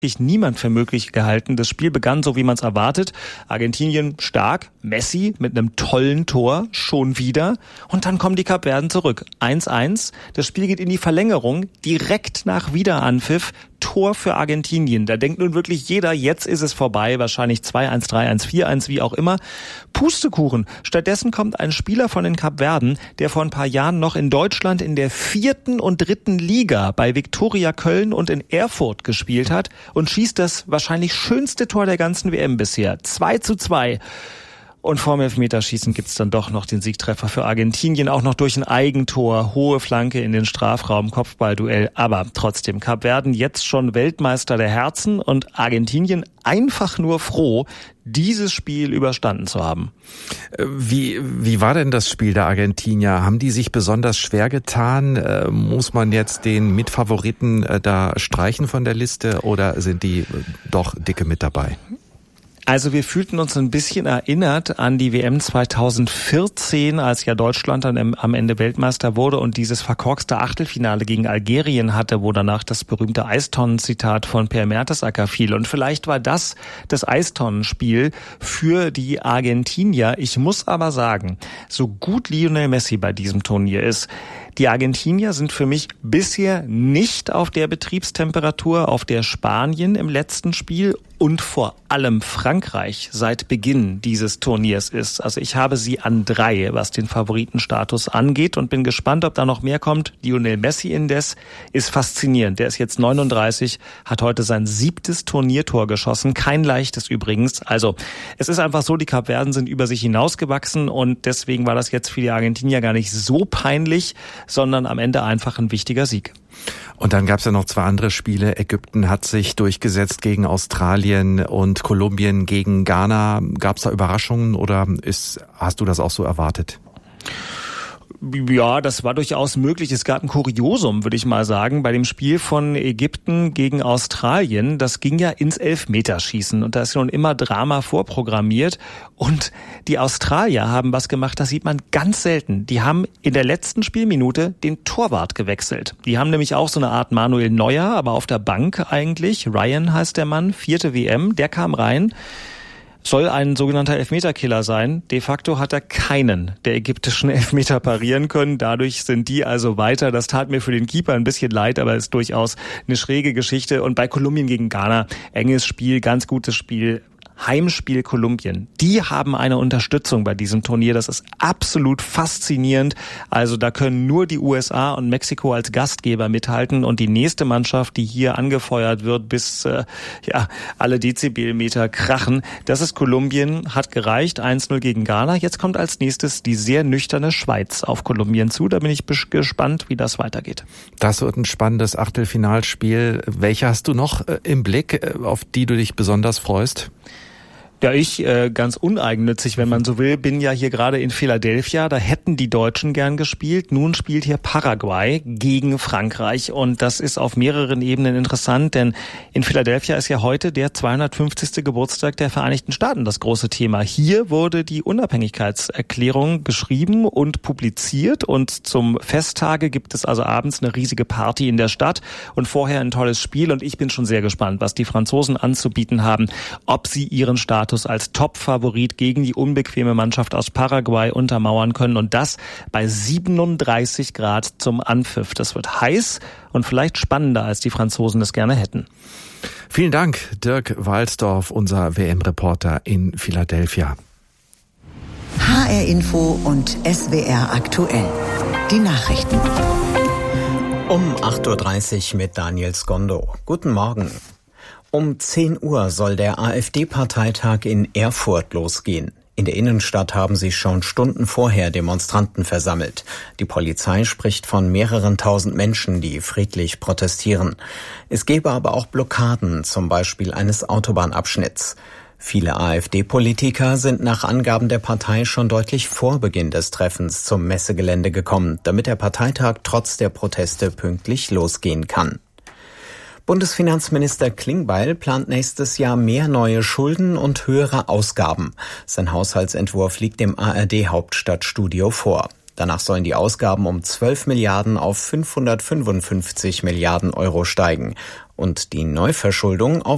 niemand für möglich gehalten. Das Spiel begann so, wie man es erwartet. Argentinien stark, Messi mit einem tollen Tor, schon wieder. Und dann kommen die Kapverden zurück. 1-1. Das Spiel geht in die Verlängerung, direkt nach Wiederanpfiff. Tor für Argentinien. Da denkt nun wirklich jeder, jetzt ist es vorbei. Wahrscheinlich 2-1, 3-1, 4-1, wie auch immer. Pustekuchen. Stattdessen kommt ein Spieler von den Kapverden, der vor ein paar Jahren noch in Deutschland in der 4. und 3. Liga bei Viktoria Köln und in Erfurt gespielt hat und schießt das wahrscheinlich schönste Tor der ganzen WM bisher. 2-2. Und vorm Elfmeterschießen gibt's dann doch noch den Siegtreffer für Argentinien, auch noch durch ein Eigentor, hohe Flanke in den Strafraum, Kopfballduell. Aber trotzdem, Kapverden jetzt schon Weltmeister der Herzen und Argentinien einfach nur froh, dieses Spiel überstanden zu haben. Wie war denn das Spiel der Argentinier? Haben die sich besonders schwer getan? Muss man jetzt den Mitfavoriten da streichen von der Liste oder sind die doch dicke mit dabei? Also wir fühlten uns ein bisschen erinnert an die WM 2014, als ja Deutschland dann am Ende Weltmeister wurde und dieses verkorkste Achtelfinale gegen Algerien hatte, wo danach das berühmte Eistonnen-Zitat von Per Mertesacker fiel. Und vielleicht war das Eistonnenspiel für die Argentinier. Ich muss aber sagen, so gut Lionel Messi bei diesem Turnier ist, die Argentinier sind für mich bisher nicht auf der Betriebstemperatur, auf der Spanien im letzten Spiel und vor allem Frankreich seit Beginn dieses Turniers ist. Also ich habe sie an 3, was den Favoritenstatus angeht und bin gespannt, ob da noch mehr kommt. Lionel Messi indes ist faszinierend. Der ist jetzt 39, hat heute sein 7. Turniertor geschossen. Kein leichtes übrigens. Also es ist einfach so, die Kapverden sind über sich hinausgewachsen und deswegen war das jetzt für die Argentinier gar nicht so peinlich, sondern am Ende einfach ein wichtiger Sieg. Und dann gab es ja noch 2 andere Spiele. Ägypten hat sich durchgesetzt gegen Australien und Kolumbien gegen Ghana. Gab es da Überraschungen oder hast du das auch so erwartet? Ja, das war durchaus möglich. Es gab ein Kuriosum, würde ich mal sagen, bei dem Spiel von Ägypten gegen Australien. Das ging ja ins Elfmeterschießen und da ist nun immer Drama vorprogrammiert. Und die Australier haben was gemacht, das sieht man ganz selten. Die haben in der letzten Spielminute den Torwart gewechselt. Die haben nämlich auch so eine Art Manuel Neuer, aber auf der Bank eigentlich. Ryan heißt der Mann, 4. WM, der kam rein. Soll ein sogenannter Elfmeterkiller sein. De facto hat er keinen der ägyptischen Elfmeter parieren können. Dadurch sind die also weiter. Das tat mir für den Keeper ein bisschen leid, aber ist durchaus eine schräge Geschichte. Und bei Kolumbien gegen Ghana, enges Spiel, ganz gutes Spiel. Heimspiel Kolumbien. Die haben eine Unterstützung bei diesem Turnier. Das ist absolut faszinierend. Also da können nur die USA und Mexiko als Gastgeber mithalten und die nächste Mannschaft, die hier angefeuert wird, bis alle Dezibelmeter krachen. Das ist Kolumbien, hat gereicht. 1-0 gegen Ghana. Jetzt kommt als nächstes die sehr nüchterne Schweiz auf Kolumbien zu. Da bin ich gespannt, wie das weitergeht. Das wird ein spannendes Achtelfinalspiel. Welche hast du noch im Blick, auf die du dich besonders freust? Ja, ich ganz uneigennützig, wenn man so will, bin ja hier gerade in Philadelphia. Da hätten die Deutschen gern gespielt. Nun spielt hier Paraguay gegen Frankreich. Und das ist auf mehreren Ebenen interessant, denn in Philadelphia ist ja heute der 250. Geburtstag der Vereinigten Staaten das große Thema. Hier wurde die Unabhängigkeitserklärung geschrieben und publiziert. Und zum Festtage gibt es also abends eine riesige Party in der Stadt und vorher ein tolles Spiel. Und ich bin schon sehr gespannt, was die Franzosen anzubieten haben, ob sie ihren Status als Top-Favorit gegen die unbequeme Mannschaft aus Paraguay untermauern können und das bei 37 Grad zum Anpfiff. Das wird heiß und vielleicht spannender, als die Franzosen es gerne hätten. Vielen Dank, Dirk Walsdorf, unser WM-Reporter in Philadelphia. HR Info und SWR aktuell. Die Nachrichten. Um 8.30 Uhr mit Daniel Skondo. Guten Morgen. Um 10 Uhr soll der AfD-Parteitag in Erfurt losgehen. In der Innenstadt haben sich schon Stunden vorher Demonstranten versammelt. Die Polizei spricht von mehreren tausend Menschen, die friedlich protestieren. Es gäbe aber auch Blockaden, zum Beispiel eines Autobahnabschnitts. Viele AfD-Politiker sind nach Angaben der Partei schon deutlich vor Beginn des Treffens zum Messegelände gekommen, damit der Parteitag trotz der Proteste pünktlich losgehen kann. Bundesfinanzminister Klingbeil plant nächstes Jahr mehr neue Schulden und höhere Ausgaben. Sein Haushaltsentwurf liegt dem ARD-Hauptstadtstudio vor. Danach sollen die Ausgaben um 12 Milliarden auf 555 Milliarden Euro steigen und die Neuverschuldung auf